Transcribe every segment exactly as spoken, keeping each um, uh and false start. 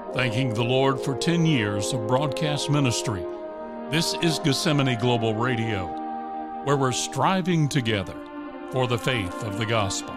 Thanking the Lord for ten years of broadcast ministry. This is Gethsemane Global Radio, where we're striving together for the faith of the gospel.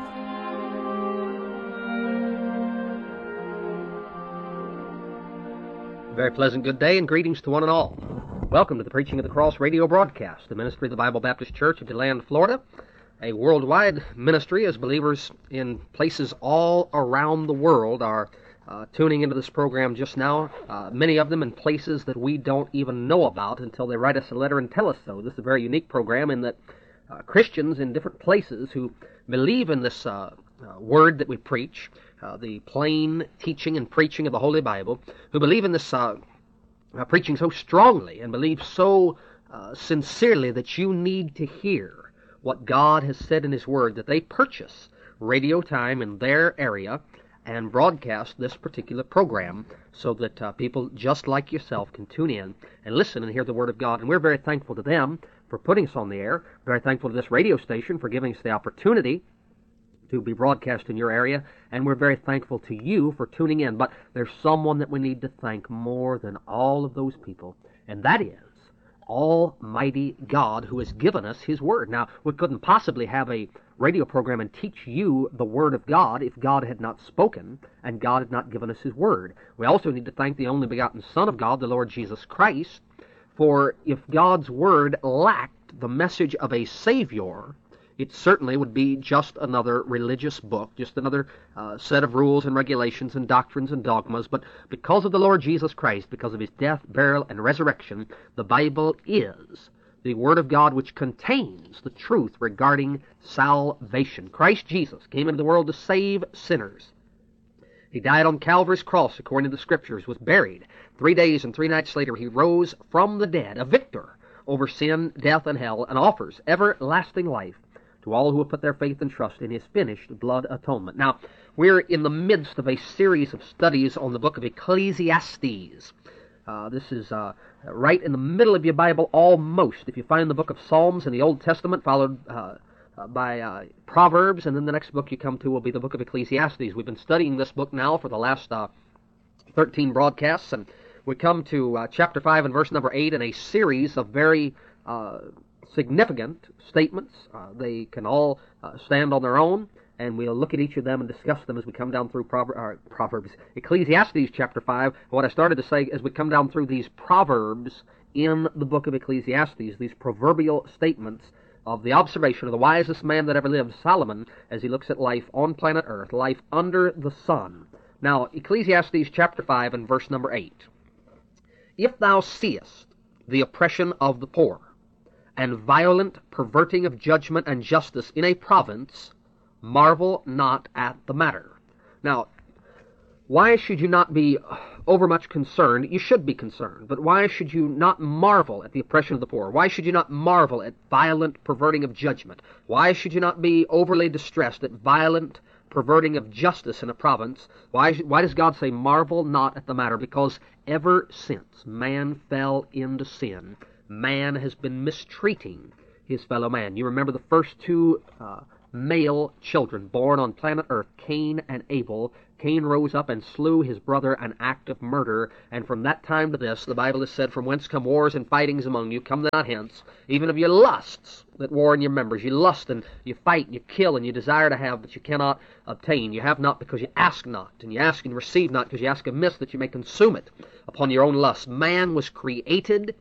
Very pleasant good day and greetings to one and all. Welcome to the Preaching of the Cross radio broadcast, the ministry of the Bible Baptist Church of DeLand, Florida, a worldwide ministry as believers in places all around the world are uh, tuning into this program just now, uh, many of them in places that we don't even know about until they write us a letter and tell us so. This is a very unique program in that uh, Christians in different places who believe in this uh, uh, word that we preach, uh, the plain teaching and preaching of the Holy Bible, who believe in this uh, uh, preaching so strongly and believe so uh, sincerely that you need to hear what God has said in His Word, that they purchase radio time in their area and broadcast this particular program so that uh, people just like yourself can tune in and listen and hear the Word of God. And we're very thankful to them for putting us on the air, very thankful to this radio station for giving us the opportunity to be broadcast in your area, and we're very thankful to you for tuning in. But there's someone that we need to thank more than all of those people, and that is Almighty God, who has given us His Word. Now, we couldn't possibly have a radio program and teach you the Word of God if God had not spoken and God had not given us His Word. We also need to thank the only begotten Son of God, the Lord Jesus Christ, for if God's Word lacked the message of a Savior, it certainly would be just another religious book, just another uh, set of rules and regulations and doctrines and dogmas. But because of the Lord Jesus Christ, because of His death, burial, and resurrection, the Bible is the Word of God which contains the truth regarding salvation. Christ Jesus came into the world to save sinners. He died on Calvary's cross, according to the Scriptures, was buried. Three days and three nights later, He rose from the dead, a victor over sin, death, and hell, and offers everlasting life to all who have put their faith and trust in His finished blood atonement. Now, we're in the midst of a series of studies on the book of Ecclesiastes. Uh, this is uh, right in the middle of your Bible, almost. If you find the book of Psalms in the Old Testament, followed uh, uh, by uh, Proverbs, and then the next book you come to will be the book of Ecclesiastes. We've been studying this book now for the last uh, thirteen broadcasts, and we come to uh, chapter five and verse number eight in a series of very Uh, significant statements. Uh, they can all uh, stand on their own, and we'll look at each of them and discuss them as we come down through Prover- uh, Proverbs. Ecclesiastes chapter five, what I started to say as we come down through these proverbs in the book of Ecclesiastes, these proverbial statements of the observation of the wisest man that ever lived, Solomon, as he looks at life on planet Earth, life under the sun. Now, Ecclesiastes chapter five and verse number eight. If thou seest the oppression of the poor, and violent perverting of judgment and justice in a province, marvel not at the matter. Now, why should you not be overmuch concerned? You should be concerned, but why should you not marvel at the oppression of the poor? Why should you not marvel at violent perverting of judgment? Why should you not be overly distressed at violent perverting of justice in a province? Why, why does God say, marvel not at the matter? Because ever since man fell into sin, man has been mistreating his fellow man. You remember the first two uh, male children born on planet Earth, Cain and Abel. Cain rose up and slew his brother, an act of murder. And from that time to this, the Bible has said, from whence come wars and fightings among you, come not hence, even of your lusts that war in your members. You lust and you fight and you kill and you desire to have, but you cannot obtain. You have not because you ask not, and you ask and receive not because you ask amiss, that you may consume it upon your own lust. Man was created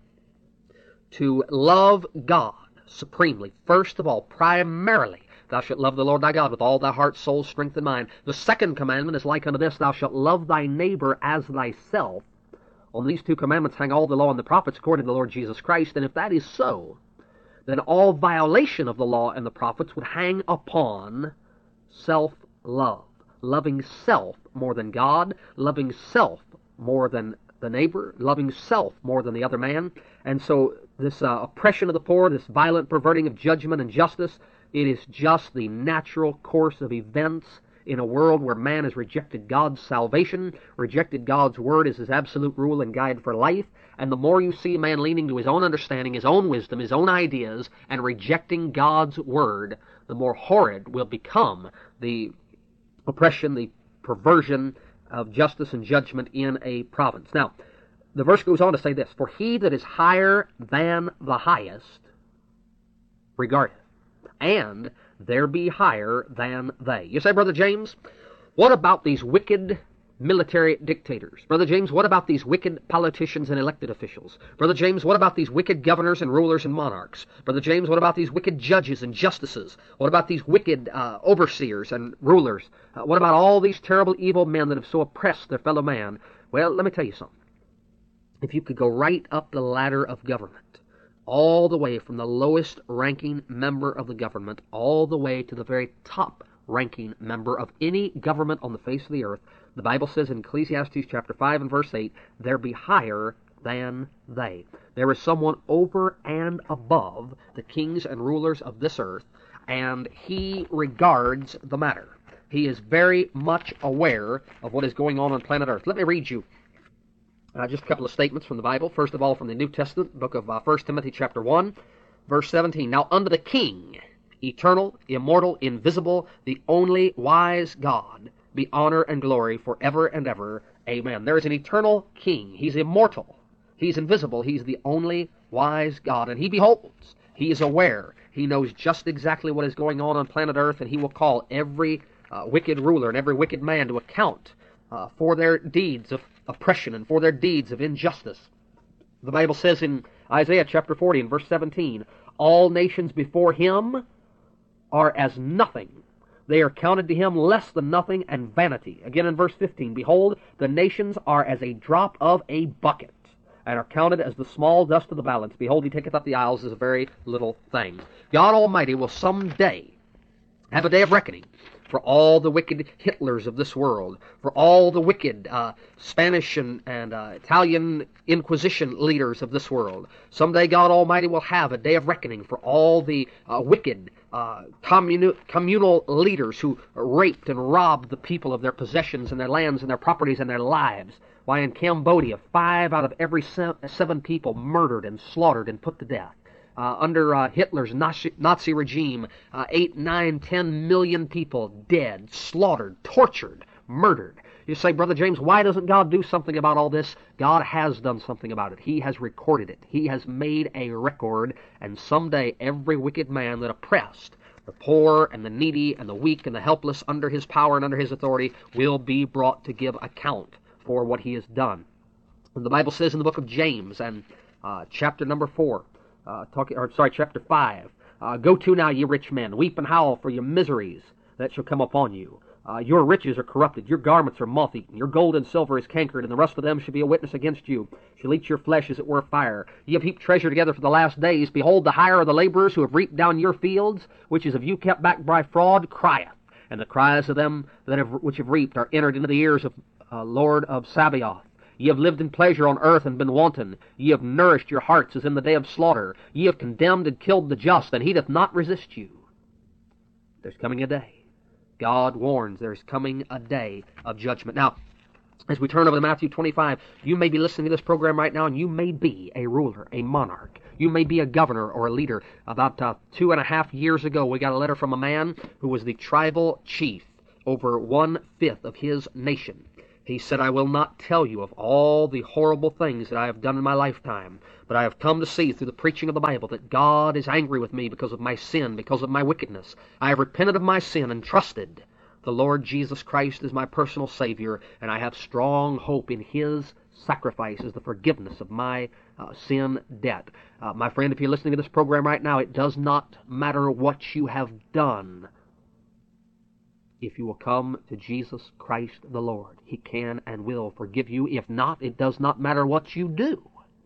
to love God supremely. First of all, primarily, thou shalt love the Lord thy God with all thy heart, soul, strength, and mind. The second commandment is like unto this, thou shalt love thy neighbor as thyself. On these two commandments hang all the law and the prophets, according to the Lord Jesus Christ. And if that is so, then all violation of the law and the prophets would hang upon self-love. Loving self more than God, loving self more than the neighbor, loving self more than the other man. And so this uh, oppression of the poor, this violent perverting of judgment and justice, it is just the natural course of events in a world where man has rejected God's salvation, rejected God's word as his absolute rule and guide for life. And the more you see a man leaning to his own understanding, his own wisdom, his own ideas, and rejecting God's word, the more horrid will become the oppression, the perversion, of justice and judgment in a province. Now, the verse goes on to say this, for he that is higher than the highest regardeth, and there be higher than they. You say, Brother James, what about these wicked military dictators? Brother James, what about these wicked politicians and elected officials? Brother James, what about these wicked governors and rulers and monarchs? Brother James, what about these wicked judges and justices? What about these wicked uh, overseers and rulers? Uh, what about all these terrible evil men that have so oppressed their fellow man? Well, let me tell you something. If you could go right up the ladder of government, all the way from the lowest ranking member of the government, all the way to the very top ranking member of any government on the face of the earth, the Bible says in Ecclesiastes chapter five and verse eight, there be higher than they. There is someone over and above the kings and rulers of this earth, and he regards the matter. He is very much aware of what is going on on planet earth. Let me read you uh, just a couple of statements from the Bible. First of all, from the New Testament, book of uh, First Timothy chapter one, verse seventeen. Now unto the King, eternal, immortal, invisible, the only wise God, be honor and glory forever and ever. Amen. There is an eternal King. He's immortal. He's invisible. He's the only wise God. And he beholds. He is aware. He knows just exactly what is going on on planet Earth, and he will call every uh, wicked ruler and every wicked man to account uh, for their deeds of oppression and for their deeds of injustice. The Bible says in Isaiah chapter forty and verse seventeen, all nations before him are as nothing. They are counted to him less than nothing and vanity. Again in verse fifteen, behold, the nations are as a drop of a bucket, and are counted as the small dust of the balance. Behold, he taketh up the isles as a very little thing. God Almighty will someday have a day of reckoning for all the wicked Hitlers of this world, for all the wicked uh, Spanish and, and uh, Italian Inquisition leaders of this world. Someday God Almighty will have a day of reckoning for all the uh, wicked uh, communi- communal leaders who raped and robbed the people of their possessions and their lands and their properties and their lives. Why, in Cambodia, five out of every se- seven people murdered and slaughtered and put to death. Uh, under uh, Hitler's Nazi, Nazi regime, uh, eight, nine, ten million people dead, slaughtered, tortured, murdered. You say, Brother James, why doesn't God do something about all this? God has done something about it. He has recorded it. He has made a record, and someday every wicked man that oppressed the poor and the needy and the weak and the helpless under his power and under his authority will be brought to give account for what he has done. And the Bible says in the book of James and uh, chapter number four, Uh, talking, or sorry, chapter five. Uh, Go to now, ye rich men, weep and howl for your miseries that shall come upon you. Uh, your riches are corrupted, your garments are moth-eaten, your gold and silver is cankered, and the rest of them shall be a witness against you. Shall eat your flesh as it were fire. Ye have heaped treasure together for the last days. Behold, the hire of the laborers who have reaped down your fields, which is of you kept back by fraud, crieth. And the cries of them that have which have reaped are entered into the ears of uh, Lord of Sabaoth. Ye have lived in pleasure on earth and been wanton. Ye have nourished your hearts as in the day of slaughter. Ye have condemned and killed the just, and he doth not resist you. There's coming a day. God warns there's coming a day of judgment. Now, as we turn over to Matthew twenty-five, you may be listening to this program right now, and you may be a ruler, a monarch. You may be a governor or a leader. About uh, two and a half years ago, we got a letter from a man who was the tribal chief over one-fifth of his nation. He said, I will not tell you of all the horrible things that I have done in my lifetime, but I have come to see through the preaching of the Bible that God is angry with me because of my sin, because of my wickedness. I have repented of my sin and trusted the Lord Jesus Christ as my personal Savior, and I have strong hope in His sacrifice as the forgiveness of my uh, sin debt. Uh, my friend, if you're listening to this program right now, it does not matter what you have done. If you will come to Jesus Christ the Lord, He can and will forgive you. If not, it does not matter what you do.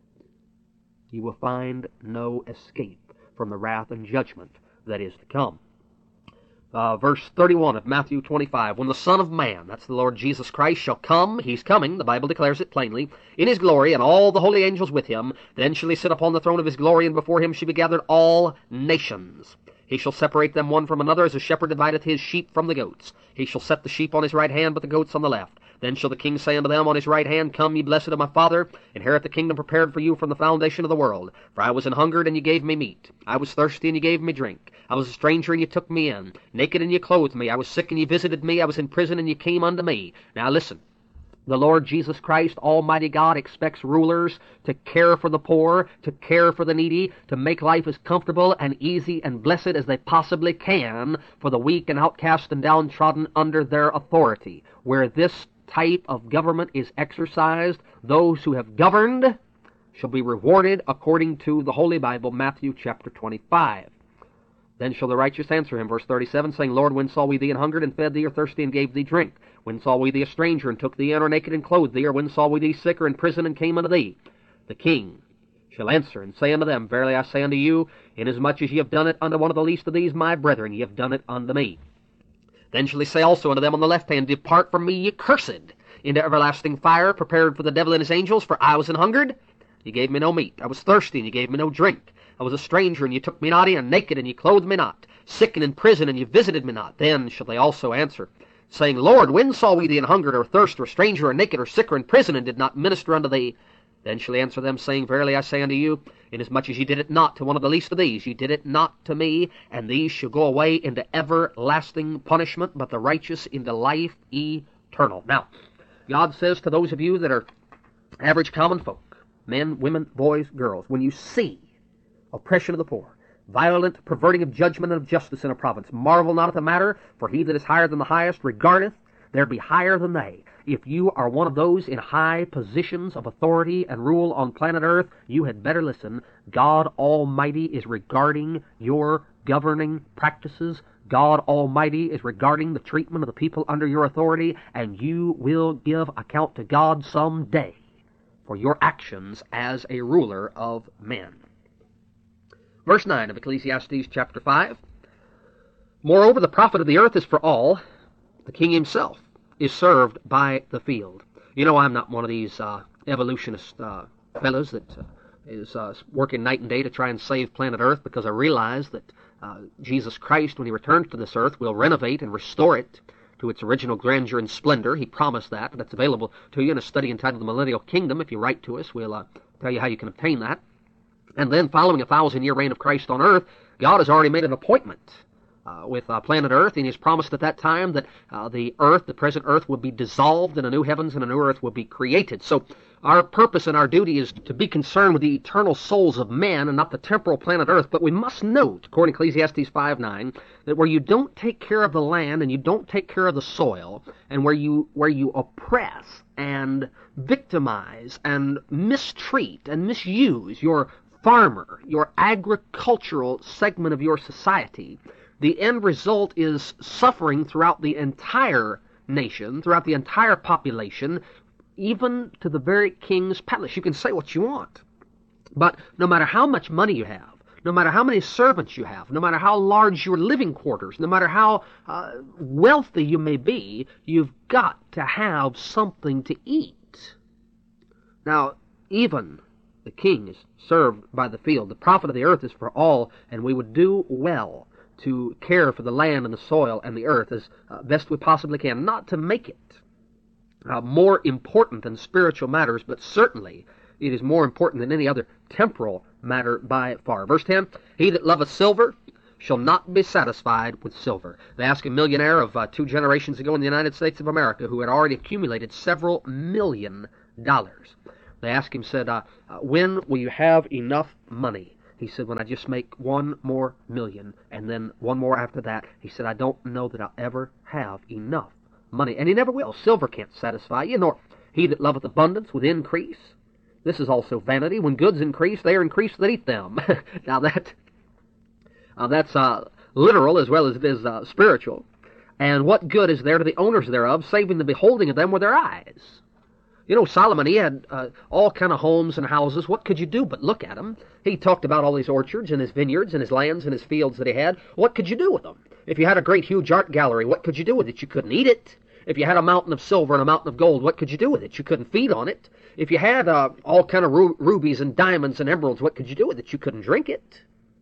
You will find no escape from the wrath and judgment that is to come. Uh, verse thirty-one of Matthew twenty-five, when the Son of Man, that's the Lord Jesus Christ, shall come, He's coming, the Bible declares it plainly, in His glory, and all the holy angels with Him, then shall He sit upon the throne of His glory, and before Him shall be gathered all nations. He shall separate them one from another, as a shepherd divideth his sheep from the goats. He shall set the sheep on his right hand, but the goats on the left. Then shall the King say unto them on his right hand, Come, ye blessed of my Father, inherit the kingdom prepared for you from the foundation of the world. For I was an hungered, and ye gave me meat. I was thirsty, and ye gave me drink. I was a stranger, and ye took me in. Naked, and ye clothed me. I was sick, and ye visited me. I was in prison, and ye came unto me. Now listen, The Lord Jesus Christ, Almighty God, expects rulers to care for the poor, to care for the needy, to make life as comfortable and easy and blessed as they possibly can for the weak and outcast and downtrodden under their authority. Where this type of government is exercised, those who have governed shall be rewarded according to the Holy Bible, Matthew chapter twenty-five. Then shall the righteous answer him, verse thirty-seven, saying, Lord, when saw we thee an hungered, and fed thee, or thirsty, and gave thee drink? When saw we thee a stranger, and took thee in, or naked, and clothed thee? Or when saw we thee sick, or in prison, and came unto thee? The king shall answer, and say unto them, Verily I say unto you, inasmuch as ye have done it unto one of the least of these my brethren, ye have done it unto me. Then shall he say also unto them on the left hand, Depart from me, ye cursed, into everlasting fire, prepared for the devil and his angels. For I was an hungered, ye gave me no meat. I was thirsty, and ye gave me no drink. I was a stranger, and ye took me not in, naked, and ye clothed me not, sick and in prison, and ye visited me not. Then shall they also answer, saying, Lord, when saw we thee an hungered, or thirst, or stranger, or naked, or sick, or in prison, and did not minister unto thee? Then shall he answer them, saying, Verily I say unto you, inasmuch as ye did it not to one of the least of these, ye did it not to me. And these shall go away into everlasting punishment, but the righteous into life eternal. Now, God says to those of you that are average common folk, men, women, boys, girls, when you see oppression of the poor, violent perverting of judgment and of justice in a province, marvel not at the matter, for he that is higher than the highest regardeth there be higher than they. If you are one of those in high positions of authority and rule on planet Earth, you had better listen. God Almighty is regarding your governing practices. God Almighty is regarding the treatment of the people under your authority, and you will give account to God someday for your actions as a ruler of men. Verse nine of Ecclesiastes chapter five. Moreover, the profit of the earth is for all. The king himself is served by the field. You know, I'm not one of these uh, evolutionist uh, fellows that uh, is uh, working night and day to try and save planet Earth, because I realize that uh, Jesus Christ, when he returns to this earth, will renovate and restore it to its original grandeur and splendor. He promised that. That's available to you in a study entitled The Millennial Kingdom. If you write to us, we'll uh, tell you how you can obtain that. And then, following a thousand-year reign of Christ on earth, God has already made an appointment uh, with uh, planet Earth, and He has promised at that time that uh, the earth, the present earth, will be dissolved, and a new heavens and a new earth will be created. So our purpose and our duty is to be concerned with the eternal souls of men and not the temporal planet Earth. But we must note, according to Ecclesiastes five nine, that where you don't take care of the land and you don't take care of the soil, and where you where you oppress and victimize and mistreat and misuse your farmer, your agricultural segment of your society, the end result is suffering throughout the entire nation, throughout the entire population, even to the very king's palace. You can say what you want, but no matter how much money you have, no matter how many servants you have, no matter how large your living quarters, no matter how uh, wealthy you may be, you've got to have something to eat. Now, even the king is served by the field. The profit of the earth is for all, and we would do well to care for the land and the soil and the earth as uh, best we possibly can, not to make it uh, more important than spiritual matters, but certainly it is more important than any other temporal matter by far. Verse ten, he that loveth silver shall not be satisfied with silver. They asked a millionaire of uh, two generations ago in the United States of America who had already accumulated several million dollars. They asked him, said, uh, uh, when will you have enough money? He said, when I just make one more million, and then one more after that. He said, I don't know that I'll ever have enough money. And he never will. Silver can't satisfy you, nor he that loveth abundance with increase. This is also vanity. When goods increase, they are increased that eat them. Now that uh, that's uh, literal as well as it is uh, spiritual. And what good is there to the owners thereof, saving the beholding of them with their eyes? You know, Solomon, he had uh, all kind of homes and houses. What could you do but look at them? He talked about all his orchards and his vineyards and his lands and his fields that he had. What could you do with them? If you had a great, huge art gallery, what could you do with it? You couldn't eat it. If you had a mountain of silver and a mountain of gold, what could you do with it? You couldn't feed on it. If you had uh, all kind of ru- rubies and diamonds and emeralds, what could you do with it? You couldn't drink it.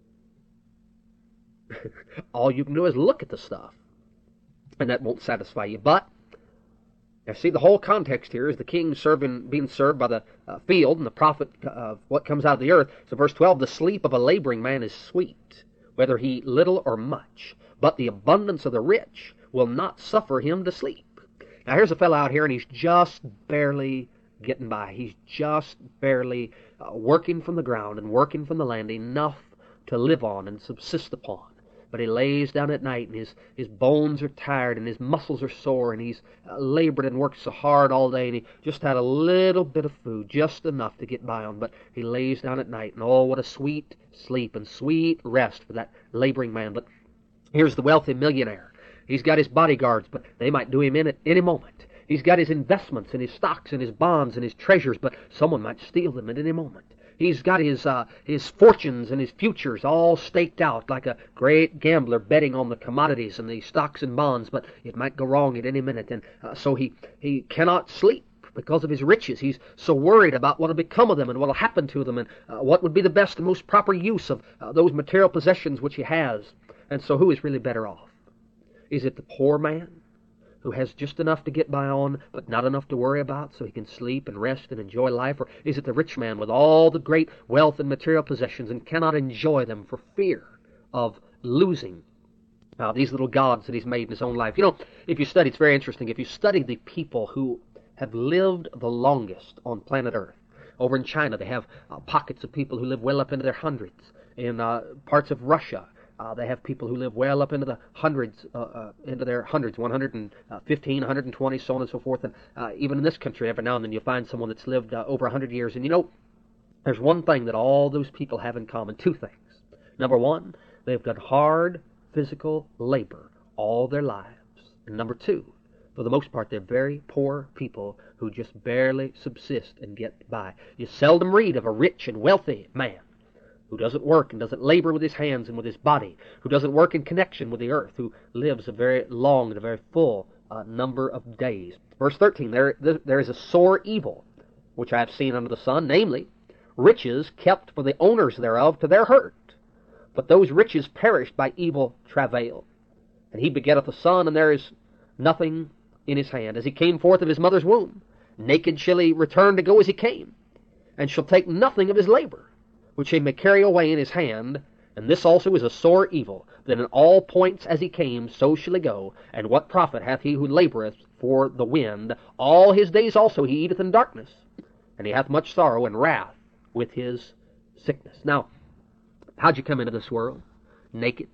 All you can do is look at the stuff, and that won't satisfy you. But now, see, the whole context here is the king serving, being served by the uh, field and the profit of what comes out of the earth. So verse twelve, the sleep of a laboring man is sweet, whether he eat little or much, but the abundance of the rich will not suffer him to sleep. Now here's a fellow out here, and he's just barely getting by. He's just barely uh, working from the ground and working from the land enough to live on and subsist upon. But he lays down at night, and his, his bones are tired, and his muscles are sore, and he's uh, labored and worked so hard all day, and he just had a little bit of food, just enough to get by on. But he lays down at night, and oh, what a sweet sleep and sweet rest for that laboring man. But here's the wealthy millionaire. He's got his bodyguards, but they might do him in at any moment. He's got his investments and his stocks and his bonds and his treasures, but someone might steal them at any moment. He's got his uh, his fortunes and his futures all staked out like a great gambler betting on the commodities and the stocks and bonds, but it might go wrong at any minute, and uh, so he, he cannot sleep because of his riches. He's so worried about what will become of them and what will happen to them and uh, what would be the best and most proper use of uh, those material possessions which he has. And so who is really better off? Is it the poor man who has just enough to get by on, but not enough to worry about, so he can sleep and rest and enjoy life? Or is it the rich man with all the great wealth and material possessions and cannot enjoy them for fear of losing uh, these little gods that he's made in his own life? You know, if you study, it's very interesting. If you study the people who have lived the longest on planet Earth, over in China, they have uh, pockets of people who live well up into their hundreds. In uh, parts of Russia, Uh, they have people who live well up into the hundreds, uh, uh, into their hundreds, one hundred fifteen, one hundred twenty, so on and so forth. And uh, even in this country, every now and then you'll find someone that's lived uh, over one hundred years. And you know, there's one thing that all those people have in common, two things. Number one, they've done hard physical labor all their lives. And number two, for the most part, they're very poor people who just barely subsist and get by. You seldom read of a rich and wealthy man who doesn't work and doesn't labor with his hands and with his body, who doesn't work in connection with the earth, who lives a very long and a very full uh, number of days. Verse thirteen, there, there is a sore evil, which I have seen under the sun, namely, riches kept for the owners thereof to their hurt. But those riches perished by evil travail. And he begetteth a son, and there is nothing in his hand. As he came forth of his mother's womb, naked shall he return to go as he came, and shall take nothing of his labor, which he may carry away in his hand. And this also is a sore evil, that in all points as he came, so shall he go. And what profit hath he who laboureth for the wind? All his days also he eateth in darkness, and he hath much sorrow and wrath with his sickness. Now, how'd you come into this world? Naked.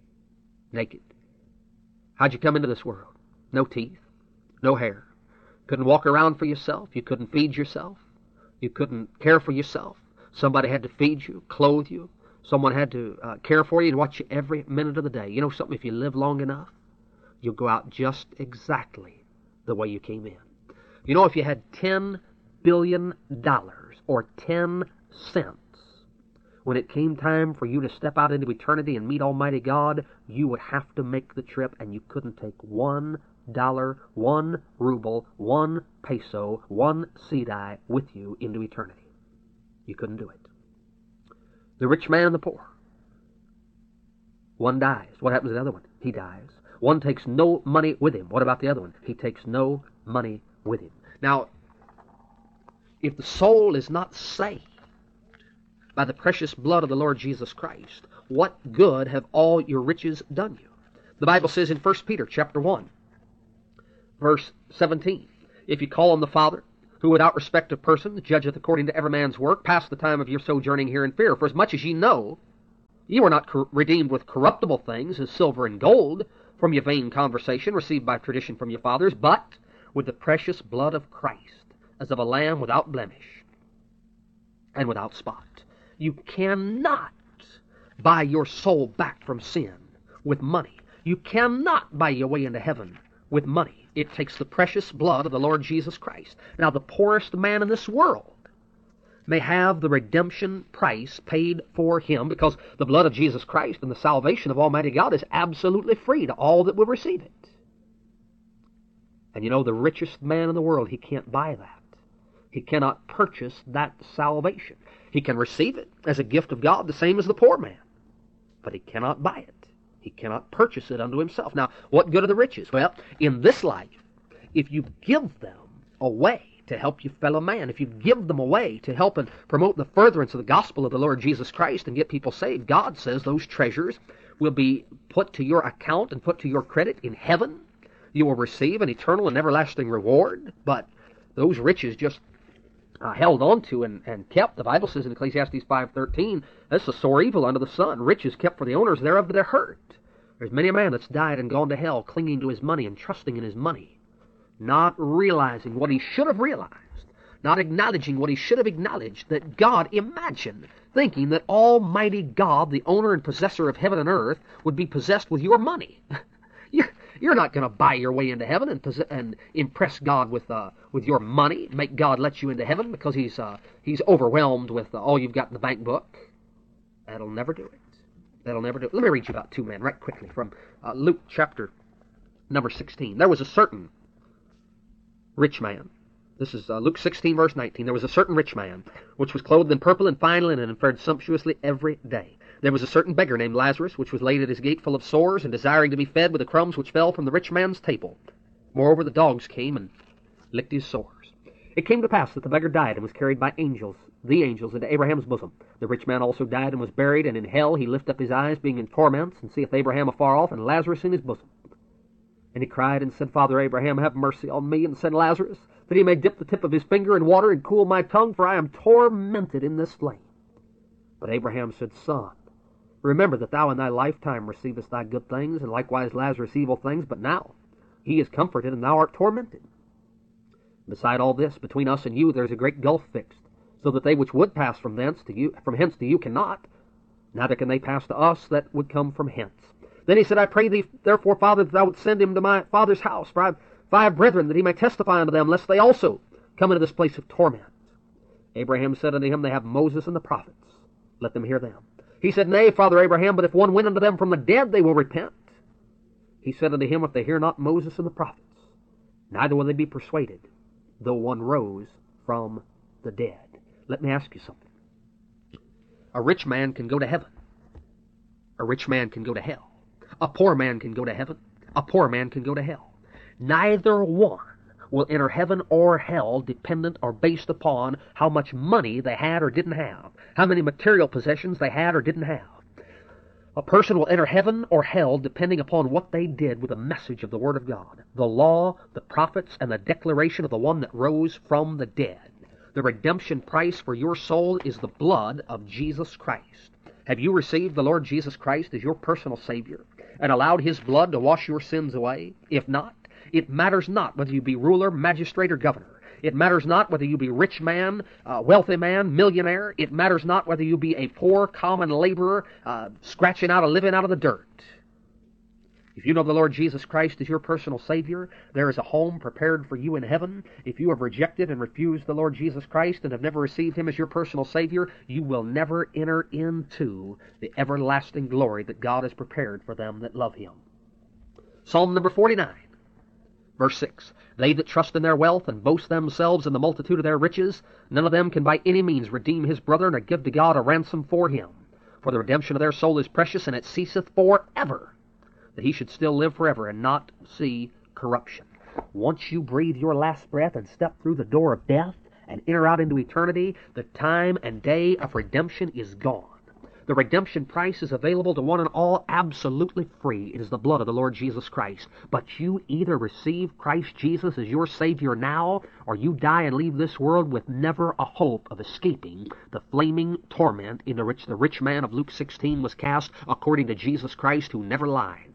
Naked. How'd you come into this world? No teeth, no hair. Couldn't walk around for yourself. You couldn't feed yourself. You couldn't care for yourself. Somebody had to feed you, clothe you. Someone had to uh, care for you and watch you every minute of the day. You know something? If you live long enough, you'll go out just exactly the way you came in. You know, if you had ten billion dollars or ten cents, when it came time for you to step out into eternity and meet Almighty God, you would have to make the trip, and you couldn't take one dollar, one ruble, one peso, one sedai with you into eternity. You couldn't do it. The rich man and the poor. One dies. What happens to the other one? He dies. One takes no money with him. What about the other one? He takes no money with him. Now, if the soul is not saved by the precious blood of the Lord Jesus Christ, what good have all your riches done you? The Bible says in First Peter chapter one, verse seventeen, if you call on the Father, who without respect of persons judgeth according to every man's work, pass the time of your sojourning here in fear. For as much as ye know, ye were not cor- redeemed with corruptible things, as silver and gold, from your vain conversation received by tradition from your fathers, but with the precious blood of Christ, as of a lamb without blemish and without spot. You cannot buy your soul back from sin with money. You cannot buy your way into heaven with money. It takes the precious blood of the Lord Jesus Christ. Now, the poorest man in this world may have the redemption price paid for him, because the blood of Jesus Christ and the salvation of Almighty God is absolutely free to all that will receive it. And you know, the richest man in the world, he can't buy that. He cannot purchase that salvation. He can receive it as a gift of God, the same as the poor man, but he cannot buy it. He cannot purchase it unto himself. Now, what good are the riches? Well, in this life, if you give them away to help your fellow man, if you give them away to help and promote the furtherance of the gospel of the Lord Jesus Christ and get people saved, God says those treasures will be put to your account and put to your credit in heaven. you will receive an eternal and everlasting reward. But those riches just uh, held on to and, and kept. The Bible says in Ecclesiastes five thirteen, that's a sore evil under the sun. Riches kept for the owners thereof that are hurt. There's many a man that's died and gone to hell, clinging to his money and trusting in his money, not realizing what he should have realized, not acknowledging what he should have acknowledged, that God, imagine thinking that Almighty God, the owner and possessor of heaven and earth, would be possessed with your money. You're, you're not going to buy your way into heaven and, possess, and impress God with uh, with your money, make God let you into heaven because he's uh, he's overwhelmed with uh, all you've got in the bank book. That'll never do it. That'll never do it. Let me read you about two men right quickly from uh, Luke chapter number sixteen. There was a certain rich man. This is uh, Luke sixteen, verse nineteen. There was a certain rich man, which was clothed in purple and fine linen, and fared sumptuously every day. There was a certain beggar named Lazarus, which was laid at his gate full of sores, and desiring to be fed with the crumbs which fell from the rich man's table. Moreover, the dogs came and licked his sores. It came to pass that the beggar died and was carried by angels, the angels, into Abraham's bosom. The rich man also died and was buried, and in hell he lift up his eyes, being in torments, and seeth Abraham afar off, and Lazarus in his bosom. And he cried and said, Father Abraham, have mercy on me, and send Lazarus, that he may dip the tip of his finger in water and cool my tongue, for I am tormented in this flame. But Abraham said, Son, remember that thou in thy lifetime receivest thy good things, and likewise Lazarus evil things, but now he is comforted, and thou art tormented. Beside all this, between us and you there is a great gulf fixed, so that they which would pass from thence to you, from hence to you cannot, neither can they pass to us that would come from hence. Then he said, I pray thee, therefore, Father, that thou wouldst send him to my father's house, for I have five brethren, that he may testify unto them, lest they also come into this place of torment. Abraham said unto him, They have Moses and the prophets. Let them hear them. He said, Nay, Father Abraham, but if one went unto them from the dead, they will repent. He said unto him, If they hear not Moses and the prophets, neither will they be persuaded, though one rose from the dead. Let me ask you something. A rich man can go to heaven. A rich man can go to hell. A poor man can go to heaven. A poor man can go to hell. Neither one will enter heaven or hell dependent or based upon how much money they had or didn't have, how many material possessions they had or didn't have. A person will enter heaven or hell depending upon what they did with the message of the Word of God, the law, the prophets, and the declaration of the one that rose from the dead. The redemption price for your soul is the blood of Jesus Christ. Have you received the Lord Jesus Christ as your personal Savior and allowed His blood to wash your sins away? If not, it matters not whether you be ruler, magistrate, or governor. It matters not whether you be rich man, uh, wealthy man, millionaire. It matters not whether you be a poor, common laborer, uh, scratching out a living out of the dirt. If you know the Lord Jesus Christ as your personal Savior, there is a home prepared for you in heaven. If you have rejected and refused the Lord Jesus Christ and have never received Him as your personal Savior, you will never enter into the everlasting glory that God has prepared for them that love Him. Psalm number forty-nine, verse six. They that trust in their wealth and boast themselves in the multitude of their riches, none of them can by any means redeem his brother, nor give to God a ransom for him. For the redemption of their soul is precious, and it ceaseth forever, that he should still live forever and not see corruption. Once you breathe your last breath and step through the door of death and enter out into eternity, the time and day of redemption is gone. The redemption price is available to one and all absolutely free. It is the blood of the Lord Jesus Christ. But you either receive Christ Jesus as your Savior now, or you die and leave this world with never a hope of escaping the flaming torment into which the rich man of Luke sixteen was cast, according to Jesus Christ, who never lied.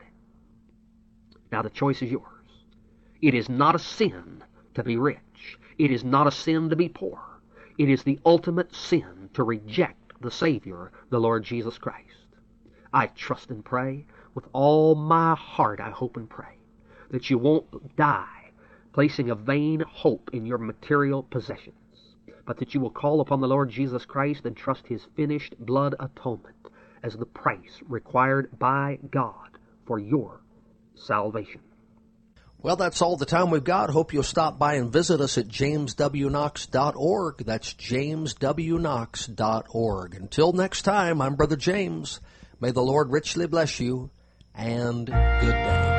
Now the choice is yours. It is not a sin to be rich. It is not a sin to be poor. It is the ultimate sin to reject the Savior, the Lord Jesus Christ. I trust and pray with all my heart, I hope and pray, that you won't die placing a vain hope in your material possessions, but that you will call upon the Lord Jesus Christ and trust His finished blood atonement as the price required by God for your salvation. Well, that's all the time we've got. Hope you'll stop by and visit us at james w knox dot org. That's james w knox dot org. Until next time, I'm Brother James. May the Lord richly bless you, and good day.